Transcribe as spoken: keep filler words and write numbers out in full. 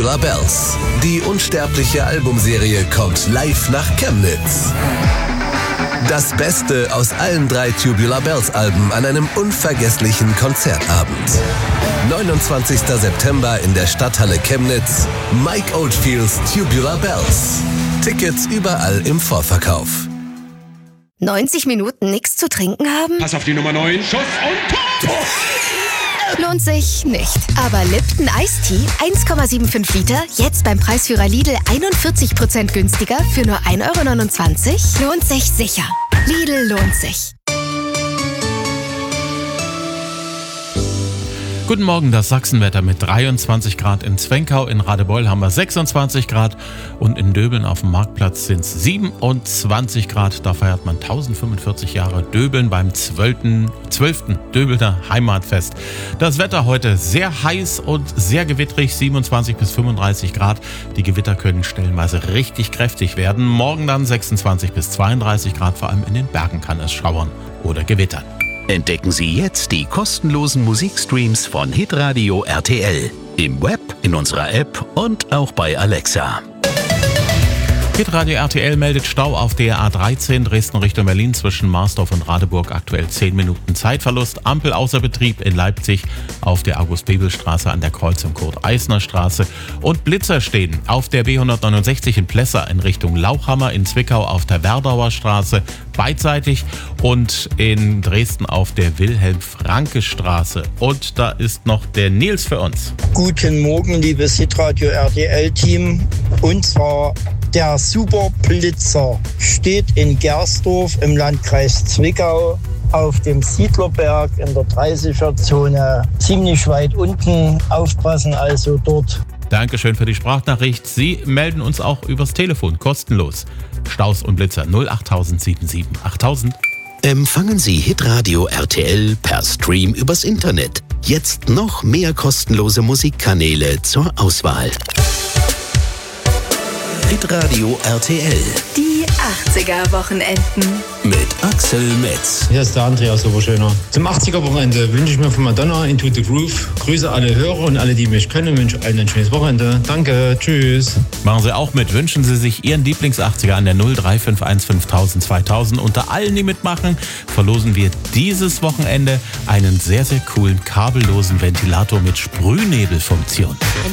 Tubular Bells. Die unsterbliche Albumserie kommt live nach Chemnitz. Das Beste aus allen drei Tubular Bells Alben an einem unvergesslichen Konzertabend. neunundzwanzigster September in der Stadthalle Chemnitz. Mike Oldfields Tubular Bells. Tickets überall im Vorverkauf. neunzig Minuten nichts zu trinken haben? Pass auf die Nummer neun. Schuss und Tor! Lohnt sich nicht. Aber Lipton Iced Tea eins Komma fünfundsiebzig Liter, jetzt beim Preisführer Lidl einundvierzig Prozent günstiger für nur ein Euro neunundzwanzig? Lohnt sich sicher. Lidl lohnt sich. Guten Morgen, das Sachsenwetter mit dreiundzwanzig Grad in Zwenkau, in Radebeul haben wir sechsundzwanzig Grad und in Döbeln auf dem Marktplatz sind es siebenundzwanzig Grad. Da feiert man tausendfünfundvierzig Jahre Döbeln beim zwölften Döbelner Heimatfest. Das Wetter heute sehr heiß und sehr gewittrig, siebenundzwanzig bis fünfunddreißig Grad. Die Gewitter können stellenweise richtig kräftig werden. Morgen dann sechsundzwanzig bis zweiunddreißig Grad, vor allem in den Bergen kann es schauern oder gewittern. Entdecken Sie jetzt die kostenlosen Musikstreams von Hitradio R T L. Im Web, in unserer App und auch bei Alexa. Hitradio R T L meldet Stau auf der A dreizehn Dresden Richtung Berlin zwischen Marsdorf und Radeburg. Aktuell zehn Minuten Zeitverlust. Ampel außer Betrieb in Leipzig auf der August-Bebel-Straße an der Kreuzung Kurt-Eisner-Straße. Und Blitzer stehen auf der B hundertneunundsechzig in Plessa in Richtung Lauchhammer, in Zwickau auf der Werdauer Straße beidseitig und in Dresden auf der Wilhelm-Franke-Straße. Und da ist noch der Nils für uns. Guten Morgen, liebes Hitradio R T L-Team. Und zwar der Super Blitzer steht in Gersdorf im Landkreis Zwickau auf dem Siedlerberg in der dreißiger-Zone, ziemlich weit unten. Aufpassen also dort. Dankeschön für die Sprachnachricht. Sie melden uns auch übers Telefon, kostenlos. Staus und Blitzer null acht null sieben sieben achttausend. Empfangen Sie Hitradio R T L per Stream übers Internet. Jetzt noch mehr kostenlose Musikkanäle zur Auswahl. Hitradio R T L. Die achtziger-Wochenenden. Mit Axel Metz. Hier ist der Andreas Oberschöner. Zum achtziger-Wochenende wünsche ich mir von Madonna Into the Groove. Grüße alle Hörer und alle, die mich kennen. Wünsche allen ein schönes Wochenende. Danke, tschüss. Machen Sie auch mit. Wünschen Sie sich Ihren Lieblings-achtziger an der null drei fünf eins fünftausend zweitausend. Unter allen, die mitmachen, verlosen wir dieses Wochenende einen sehr, sehr coolen kabellosen Ventilator mit Sprühnebelfunktion.